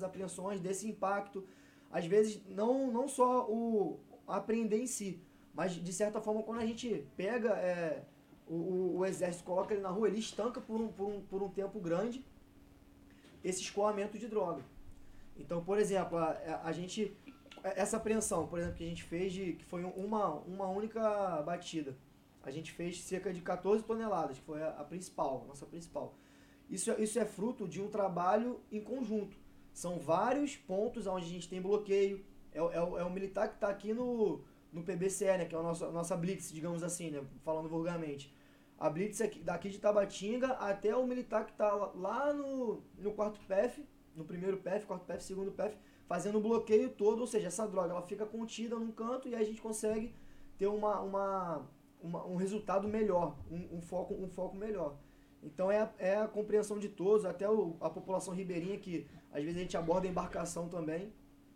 apreensões, desse impacto. Às vezes, não só a apreender em si, mas de certa forma, quando a gente pega o exército, coloca ele na rua, ele estanca por um tempo grande esse escoamento de droga. Então, por exemplo, a gente, essa apreensão, por exemplo, que a gente fez, que foi uma única batida, a gente fez cerca de 14 toneladas, que foi a principal, a nossa principal. Isso é fruto de um trabalho em conjunto. São vários pontos onde a gente tem bloqueio. É o militar que está aqui no PBCE, né, que é a nossa blitz, digamos assim, né, falando vulgarmente. A blitz é daqui de Tabatinga até o militar que está lá no quarto PF, no primeiro PF, quarto PF, segundo PF, fazendo o bloqueio todo, ou seja, essa droga ela fica contida num canto e aí a gente consegue ter um resultado melhor, um foco melhor. Então é a compreensão de todos, até a população ribeirinha, que às vezes a gente aborda a embarcação também,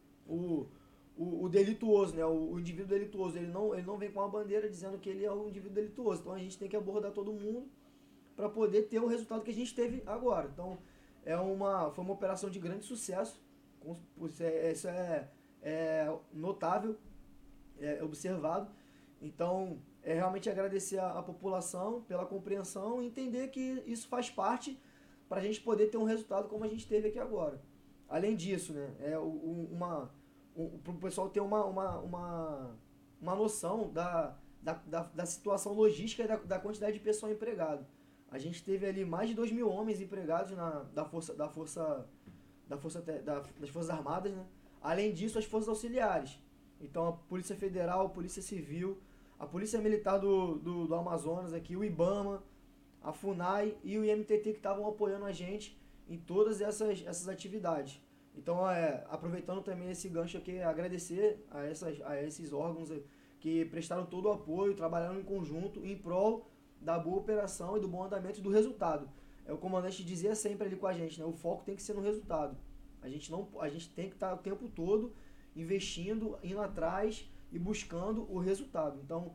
o delituoso, né? O indivíduo delituoso, ele não vem com a bandeira dizendo que ele é um indivíduo delituoso. Então a gente tem que abordar todo mundo para poder ter o resultado que a gente teve agora. Então foi uma operação de grande sucesso, isso é notável, é observado. Então é realmente agradecer a população pela compreensão e entender que isso faz parte para a gente poder ter um resultado como a gente teve aqui agora. Além disso, né, para o pessoal ter uma noção da situação logística e da quantidade de pessoal empregado. A gente teve ali mais de 2.000 homens empregados das Forças Armadas, né? Além disso, as Forças Auxiliares. Então, a Polícia Federal, a Polícia Civil, a Polícia Militar do Amazonas aqui, o IBAMA, a FUNAI e o IMTT, que estavam apoiando a gente em todas essas atividades. Então, aproveitando também esse gancho aqui, agradecer a esses órgãos que prestaram todo o apoio, trabalharam em conjunto, em prol da boa operação e do bom andamento e do resultado. O comandante dizia sempre ali com a gente, né? O foco tem que ser no resultado. A gente tem que estar o tempo todo investindo, indo atrás e buscando o resultado. Então,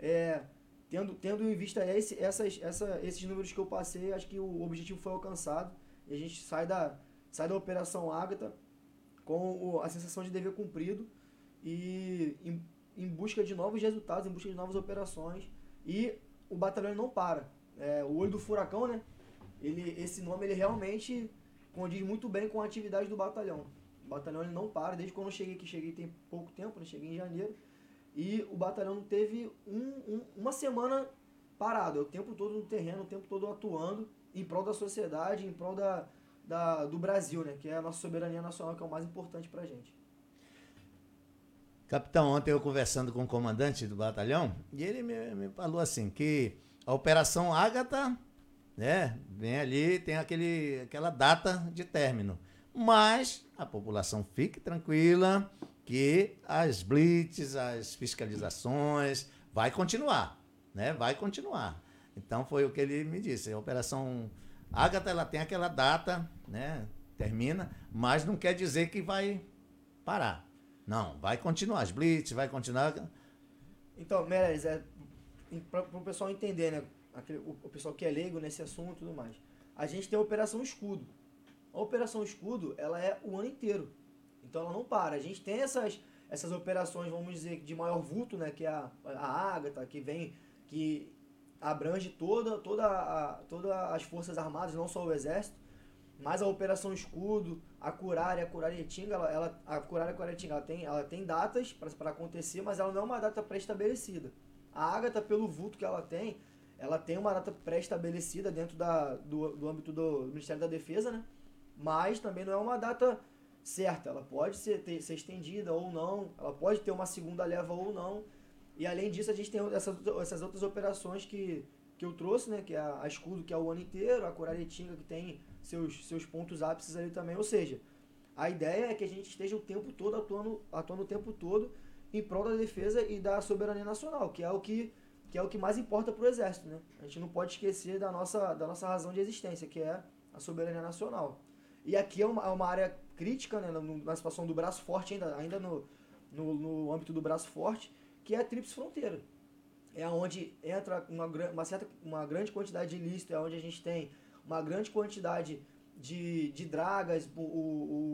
tendo em vista esses números que eu passei, acho que o objetivo foi alcançado e a gente sai da Operação Ágata com a sensação de dever cumprido e em busca de novos resultados, em busca de novas operações, e o batalhão não para. O olho do furacão, né? Esse nome ele realmente condiz muito bem com a atividade do batalhão. O batalhão ele não para, desde quando eu cheguei aqui, cheguei tem pouco tempo, né? Cheguei em janeiro, e o batalhão não teve uma semana parado, o tempo todo no terreno, o tempo todo atuando em prol da sociedade, em prol do Brasil, né? Que é a nossa soberania nacional, que é o mais importante pra gente. Capitão, ontem eu conversando com o comandante do batalhão, e ele me falou assim, que a Operação Ágata, né, vem ali, tem aquela data de término. Mas a população fique tranquila que as blitz, as fiscalizações, vai continuar, né? Vai continuar. Então foi o que ele me disse. A Operação Ágata, ela tem aquela data, né? Termina, mas não quer dizer que vai parar. Não, vai continuar. As blitz, vai continuar. Então, Meirelles, para o pessoal entender, né? O pessoal que é leigo nesse assunto e tudo mais. A gente tem a Operação Escudo. A Operação Escudo, ela é o ano inteiro. Então ela não para. A gente tem essas operações, vamos dizer, de maior vulto, né? Que é a Ágata, que abrange todas as Forças Armadas, não só o Exército. Mas a Operação Escudo, a Curara e a Curaretinga, a Curara e a Curaretinga, ela tem datas para acontecer, mas ela não é uma data pré-estabelecida. A Ágata, pelo vulto que ela tem uma data pré-estabelecida dentro do âmbito do Ministério da Defesa, né? Mas também não é uma data certa. Ela pode ser estendida ou não, ela pode ter uma segunda leva ou não. E além disso, a gente tem essas outras operações que eu trouxe, né? Que é a Escudo, que é o ano inteiro, a Curaretinga, que tem seus pontos ápices ali também. Ou seja, a ideia é que a gente esteja o tempo todo atuando o tempo todo em prol da defesa e da soberania nacional, que é o que mais importa para o Exército, né? A gente não pode esquecer da nossa razão de existência, que é a soberania nacional. E aqui é uma área crítica, né, na situação do braço forte, ainda no âmbito do braço forte, que é a tríplice fronteira. É onde entra uma grande quantidade de ilícito, é onde a gente tem uma grande quantidade de dragas,